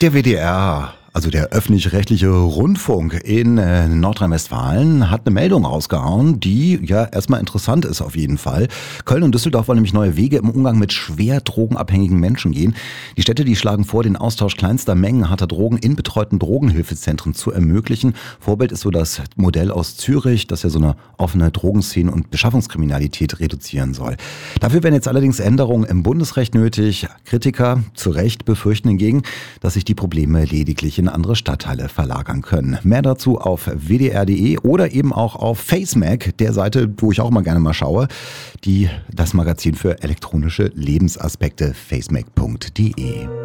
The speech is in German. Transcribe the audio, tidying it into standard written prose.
Der WDR, also der öffentlich-rechtliche Rundfunk in Nordrhein-Westfalen, hat eine Meldung rausgehauen, die ja erstmal interessant ist auf jeden Fall. Köln und Düsseldorf wollen nämlich neue Wege im Umgang mit schwer drogenabhängigen Menschen gehen. Die Städte, die schlagen vor, den Austausch kleinster Mengen harter Drogen in betreuten Drogenhilfezentren zu ermöglichen. Vorbild ist so das Modell aus Zürich, das ja so eine offene Drogenszene und Beschaffungskriminalität reduzieren soll. Dafür werden jetzt allerdings Änderungen im Bundesrecht nötig. Kritiker zu Recht befürchten hingegen, dass sich die Probleme lediglich in andere Stadtteile verlagern können. Mehr dazu auf wdr.de oder eben auch auf FaceMac, der Seite, wo ich auch mal gerne mal schaue, das Magazin für elektronische Lebensaspekte, facemac.de.